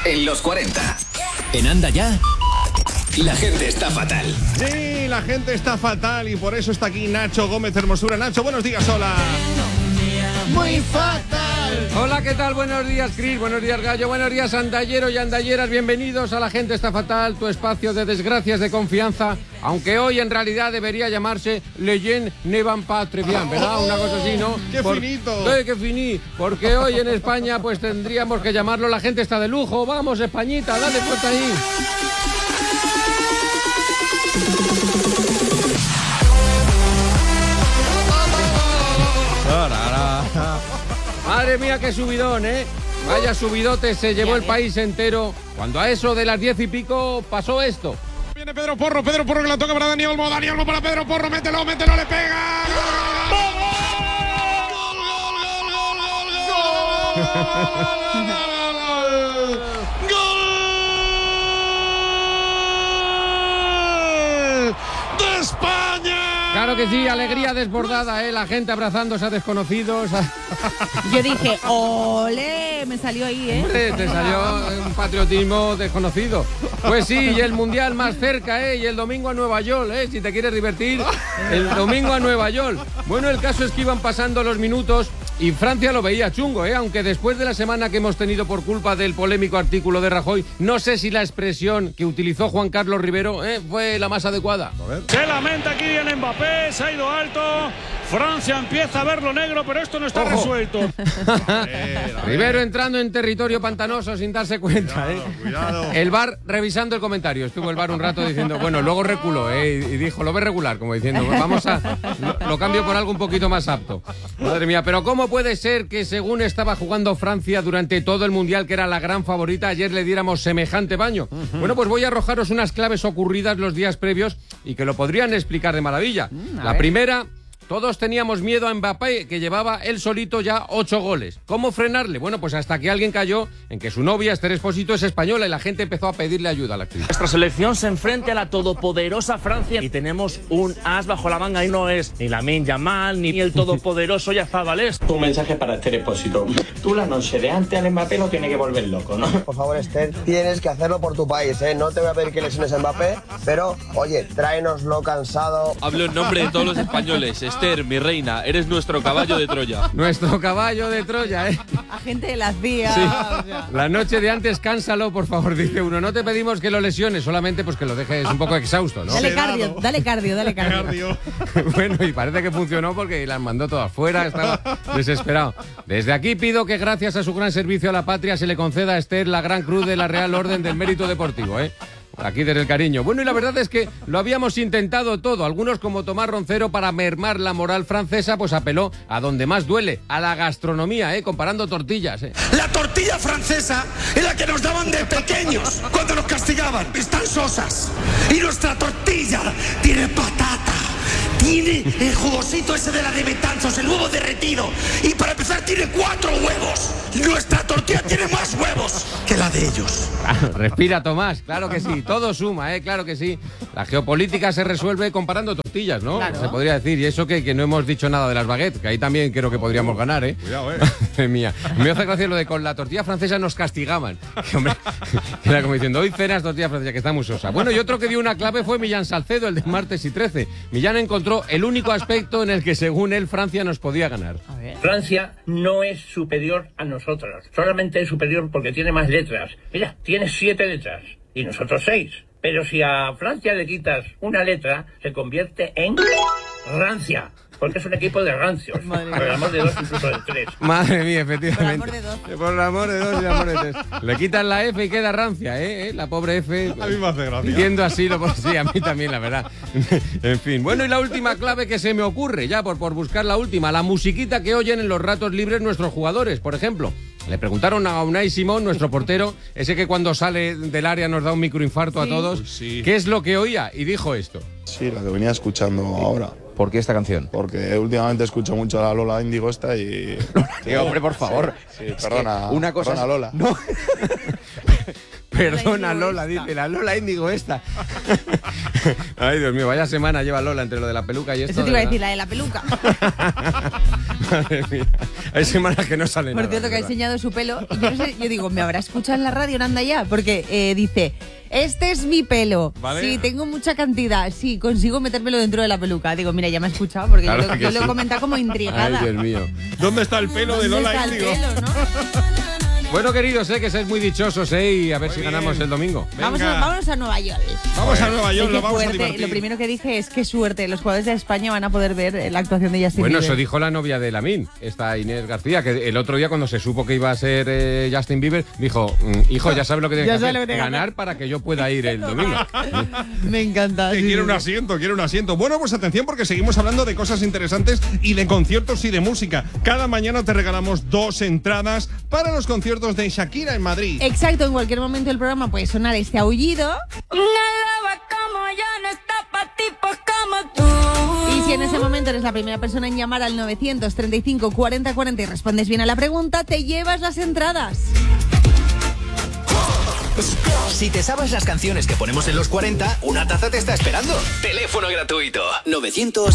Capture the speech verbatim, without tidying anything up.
En los cuarenta. En Anda Ya, la gente está fatal. Sí, la gente está fatal y por eso está aquí Nacho Gómez Hermosura. Nacho, buenos días, hola. Muy fatal. Hola, ¿qué tal? Buenos días, Cris. Buenos días, Gallo. Buenos días, andallero y andalleras. Bienvenidos a La Gente Está Fatal, tu espacio de desgracias de confianza. Aunque hoy en realidad debería llamarse Leyen ne van pas très bien, ¿verdad? Una cosa así, ¿no? ¡Qué Por... finito! ¡Eh, qué finí! Porque hoy en España pues tendríamos que llamarlo La Gente Está de Lujo. Vamos, Españita, dale fuerte ahí. Madre mía, qué subidón, ¿eh? Vaya subidote se llevó el país entero cuando a eso de las diez y pico pasó esto. Viene Pedro Porro, Pedro Porro que la toca para Dani Olmo, Dani Olmo para Pedro Porro, mételo, mételo, le pega. ¡Gol, gol, gol, gol, gol, gol! ¡De España! Claro que sí, alegría desbordada, ¿eh? La gente abrazándose a desconocidos. Yo dije, ole, me salió ahí, ¿eh? Hombre, te salió un patriotismo desconocido. Pues sí, y el Mundial más cerca, ¿eh? Y el domingo a Nueva York, ¿eh? Si te quieres divertir, el domingo a Nueva York. Bueno, el caso es que iban pasando los minutos y Francia lo veía chungo, ¿eh? Aunque después de la semana que hemos tenido por culpa del polémico artículo de Rajoy, no sé si la expresión que utilizó Juan Carlos Rivero ¿eh? fue la más adecuada. Se lamenta aquí en Mbappé, se ha ido alto. Francia empieza a ver lo negro, pero esto no está Ojo. resuelto. Rivero entrando en territorio pantanoso sin darse cuenta, Cuidado, ¿eh? cuidado. El V A R revisando el comentario. Estuvo el V A R un rato diciendo, bueno, luego reculó, ¿eh? Y dijo, lo ve regular, como diciendo, vamos a... Lo, lo cambio por algo un poquito más apto. Madre mía, pero ¿cómo puede ser que según estaba jugando Francia durante todo el Mundial, que era la gran favorita, ayer le diéramos semejante baño? Uh-huh. Bueno, pues voy a arrojaros unas claves ocurridas los días previos y que lo podrían explicar de maravilla. Mm, la ver. primera... Todos teníamos miedo a Mbappé, que llevaba él solito ya ocho goles. ¿Cómo frenarle? Bueno, pues hasta que alguien cayó en que su novia, Esther Expósito, es española y la gente empezó a pedirle ayuda a la actriz. Nuestra selección se enfrenta a la todopoderosa Francia y tenemos un as bajo la manga y no es ni Lamine Yamal ni el todopoderoso Yazábal. Un mensaje para Esther Expósito. Tú la noche de antes al Mbappé lo tienes que volver loco, ¿no? Por favor, Esther, tienes que hacerlo por tu país, ¿eh? No te voy a pedir que lesiones a Mbappé, pero, oye, tráenoslo cansado. Hablo en nombre de todos los españoles. Esther, mi reina, eres nuestro caballo de Troya. Nuestro caballo de Troya, ¿eh? Agente de la C I A. Sí. O sea. La noche de antes, cánsalo, por favor, dice uno. No te pedimos que lo lesiones, solamente pues que lo dejes un poco exhausto, ¿no? Dale cardio, dale cardio, dale cardio. Bueno, y parece que funcionó porque las mandó todas fuera, estaba desesperado. Desde aquí pido que gracias a su gran servicio a la patria se le conceda a Esther la gran cruz de la Real Orden del Mérito Deportivo, ¿eh? Aquí desde el cariño. Bueno, y la verdad es que lo habíamos intentado todo. Algunos, como Tomás Roncero, para mermar la moral francesa, pues apeló a donde más duele, a la gastronomía, ¿eh? Comparando tortillas, ¿eh? La tortilla francesa es la que nos daban de pequeños cuando nos castigaban. Están sosas. Y nuestra tortilla tiene patata. Tiene el jugosito ese de la de Betanzos, el huevo derretido. Y para empezar tiene cuatro huevos. Nuestra tortilla tiene más huevos que la de ellos. Claro, respira, Tomás, claro que sí. Todo suma, ¿eh? Claro que sí. La geopolítica se resuelve comparando tortillas, ¿no? Claro. Se podría decir. Y eso que, que no hemos dicho nada de las baguettes, que ahí también creo que podríamos ganar, ¿eh? Cuidado, ¿eh? Madre mía. Me hace gracia lo de con la tortilla francesa nos castigaban. Que, hombre, era como diciendo, hoy cenas tortilla francesa, que está muy sosa. Bueno, y otro que dio una clave fue Millán Salcedo, el de martes y trece. Millán encontró el único aspecto en el que, según él, Francia nos podía ganar. Francia no es superior a nosotros. Solamente es superior porque tiene más letras. Mira, tiene siete letras y nosotros seis. Pero si a Francia le quitas una letra, se convierte en rancia. Porque es un equipo de rancios. Por el amor de dos, incluso de tres. Madre mía, efectivamente. Por el amor de dos. Por el amor de dos y el amor de tres. Le quitan la F y queda rancia, ¿eh? ¿Eh? La pobre F. A mí me hace gracia. Diciendo así, lo por sí, a mí también, la verdad. En fin. Bueno, y la última clave que se me ocurre, ya por, por buscar la última, la musiquita que oyen en los ratos libres nuestros jugadores, por ejemplo. Le preguntaron a Unai Simón, nuestro portero, ese que cuando sale del área nos da un microinfarto sí. a todos, sí. ¿qué es lo que oía? Y dijo esto. Sí, la que venía escuchando ahora. ¿Por qué esta canción? Porque últimamente escucho mucho a la Lola Índigo esta y... Sí, hombre, por favor. Sí, sí, perdona, una cosa perdona es... Lola. No. Perdona, Lola, dice la Lola Índigo esta. Ay, Dios mío, vaya semana lleva Lola entre lo de la peluca y esto. Eso te iba a ¿verdad? decir, la de la peluca. Madre mía. Hay semanas que no salen Por nada. cierto, que ha ¿verdad? enseñado su pelo. Y yo, no sé, yo digo, ¿me habrá escuchado en la radio en Anda Ya? Porque eh, dice, este es mi pelo. Vale. Sí, tengo mucha cantidad. Sí, consigo metérmelo dentro de la peluca. Digo, mira, ya me ha escuchado porque Claro yo, lo, que yo lo sí. he comentado como intrigada. Ay, Dios mío. ¿Dónde está el pelo de ¿Dónde Lola está el Índigo? pelo, no? Bueno, queridos, eh, que seáis muy dichosos, eh, y a ver Muy si bien. ganamos el domingo. Vamos a, Venga. vámonos a Nueva York. Vamos a Nueva York, Ay, lo qué vamos a fuerte. divertir. Lo primero que dije es qué suerte. Los jugadores de España van a poder ver eh, la actuación de Justin Bueno, Bieber. eso dijo la novia de Lamin, esta Inés García, que el otro día cuando se supo que iba a ser eh, Justin Bieber, dijo, mm, hijo, ya sabes lo que tienes Ya que sabes hacer, lo que tienes que ganar para que yo pueda ir el domingo. Me encanta. Que sí, quiere sí, un sí. asiento, quiere un asiento. Bueno, pues atención porque seguimos hablando de cosas interesantes y de conciertos y de música. Cada mañana te regalamos dos entradas para los conciertos de Shakira en Madrid. Exacto, en cualquier momento del programa puede sonar este aullido. Una loba como yo no está pa' tipos como tú. Y si en ese momento eres la primera persona en llamar al novecientos treinta y cinco cuarenta cuarenta y respondes bien a la pregunta, te llevas las entradas. Si te sabes las canciones que ponemos en los cuarenta, una taza te está esperando. Teléfono gratuito. novecientos